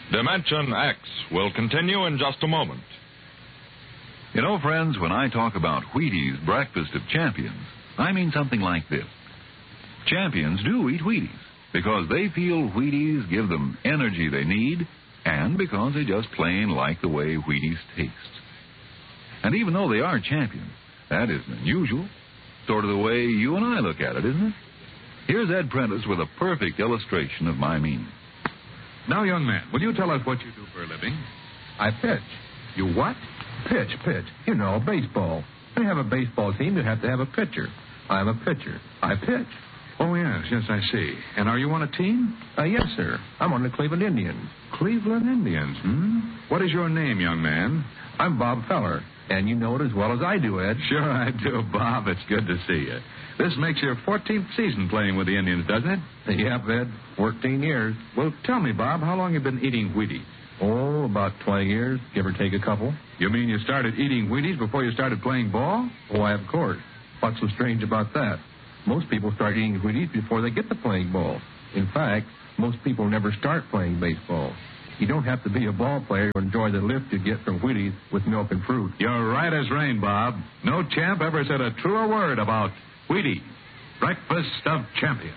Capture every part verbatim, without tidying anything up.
Dimension X will continue in just a moment. You know, friends, when I talk about Wheaties Breakfast of Champions, I mean something like this. Champions do eat Wheaties because they feel Wheaties give them energy they need and because they just plain like the way Wheaties taste. And even though they are champions, that isn't unusual. Sort of the way you and I look at it, isn't it? Here's Ed Prentice with a perfect illustration of my meaning. Now, young man, will you tell us what you do for a living? I pitch. You what? Pitch, pitch. You know, baseball. When you have a baseball team, you have to have a pitcher. I'm a pitcher. I pitch. Oh, yes, yes, I see. And are you on a team? Uh, yes, sir. I'm on the Cleveland Indians. Cleveland Indians, hmm? What is your name, young man? I'm Bob Feller, and you know it as well as I do, Ed. Sure I do, Bob. It's good to see you. This makes your fourteenth season playing with the Indians, doesn't it? Yep, Ed. fourteen years. Well, tell me, Bob, how long have you been eating Wheaties? Oh, about twenty years, give or take a couple. You mean you started eating Wheaties before you started playing ball? Why, of course. What's so strange about that? Most people start eating Wheaties before they get to playing ball. In fact, most people never start playing baseball. You don't have to be a ball player to enjoy the lift you get from Wheaties with milk and fruit. You're right as rain, Bob. No champ ever said a truer word about Wheaties, breakfast of champions.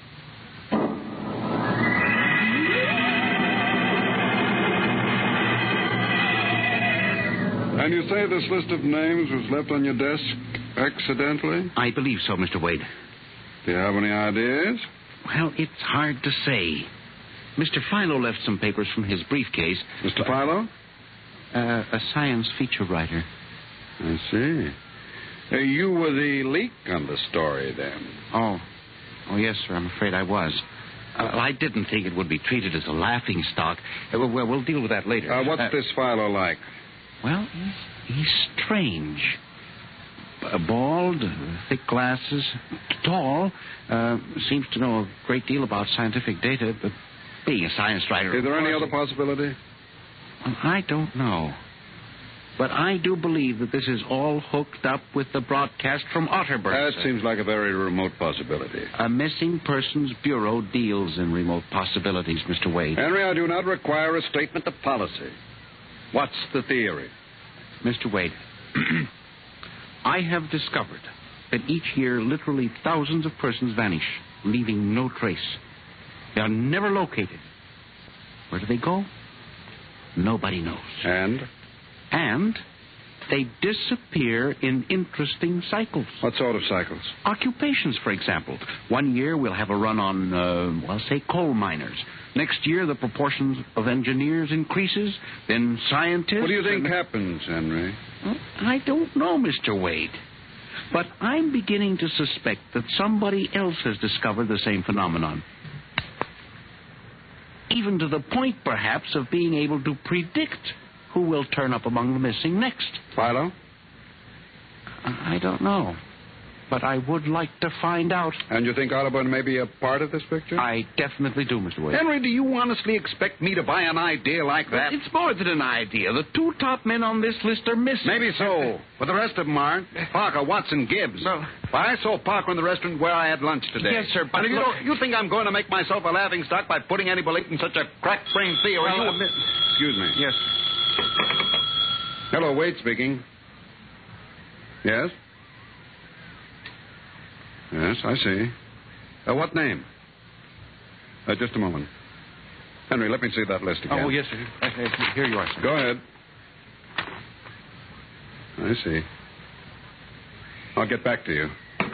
And you say this list of names was left on your desk accidentally? I believe so, Mister Wade. Do you have any ideas? Well, it's hard to say. Mister Philo left some papers from his briefcase. Mister Philo? Uh, a science feature writer. I see. Uh, you were the leak on the story, then? Oh. Oh, yes, sir. I'm afraid I was. Uh, I didn't think it would be treated as a laughing stock. Uh, well, we'll deal with that later. Uh, what's uh, this Philo like? Well, he's, he's strange. Uh, bald, thick glasses, tall, uh, seems to know a great deal about scientific data, but being a science writer... Is there any other it, possibility? Well, I don't know. But I do believe that this is all hooked up with the broadcast from Otterburn. That sir. seems like a very remote possibility. A missing persons bureau deals in remote possibilities, Mister Wade. Henry, I do not require a statement of policy. What's the theory? Mister Wade, I have discovered that each year literally thousands of persons vanish, leaving no trace. They are never located. Where do they go? Nobody knows. And? And they disappear in interesting cycles. What sort of cycles? Occupations, for example. One year we'll have a run on, uh, well, say, coal miners. Next year the proportions of engineers increases, then scientists... What do you think and... happens, Henry? Well, I don't know, Mister Wade. But I'm beginning to suspect that somebody else has discovered the same phenomenon. Even to the point, perhaps, of being able to predict who will turn up among the missing next. Philo? I don't know. But I would like to find out. And you think Otterburn may be a part of this picture? I definitely do, Mister Wade. Henry, do you honestly expect me to buy an idea like that? Well, it's more than an idea. The two top men on this list are missing. Maybe so, but the rest of them aren't. Parker, Watson, Gibbs. Well, I saw Parker in the restaurant where I had lunch today. Yes, sir, but And you, look- don't- you think I'm going to make myself a laughing stock by putting any belief in such a crack-brained theory? Well, you... uh, mi- Excuse me. Yes. Hello, Wade speaking. Yes? Yes, I see. Uh, what name? Uh, just a moment. Henry, let me see that list again. Oh, yes, sir. Uh, uh, Here you are, sir. Go ahead. I see. I'll get back to you.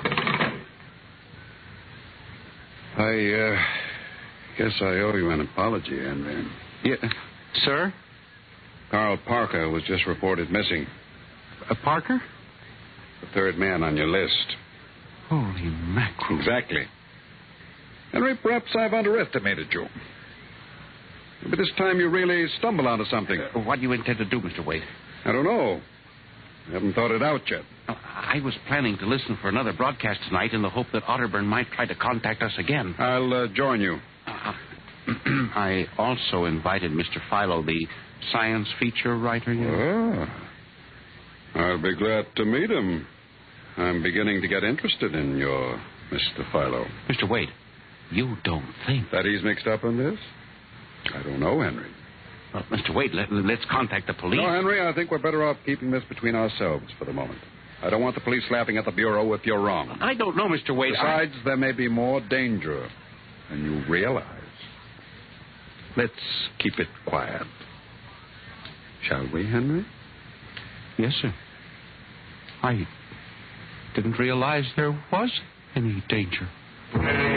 I, uh, guess I owe you an apology, Henry. Yeah. Sir? Carl Parker was just reported missing. Uh, Parker? The third man on your list. Holy mackerel. Exactly. Henry, perhaps I've underestimated you. Maybe this time you really stumble onto something. Uh, what do you intend to do, Mister Wade? I don't know. I haven't thought it out yet. Uh, I was planning to listen for another broadcast tonight in the hope that Otterburn might try to contact us again. I'll uh, join you. Uh, I also invited Mister Philo, the science feature writer. You know. Ah. I'll be glad to meet him. I'm beginning to get interested in your Mister Philo. Mister Wade, you don't think... That he's mixed up in this? I don't know, Henry. Uh, Mister Wade, let, let's contact the police. No, Henry, I think we're better off keeping this between ourselves for the moment. I don't want the police laughing at the Bureau if you're wrong. I don't know, Mister Wade. Besides, I... there may be more danger than you realize. Let's keep it quiet. Shall we, Henry? Yes, sir. I didn't realize there was any danger.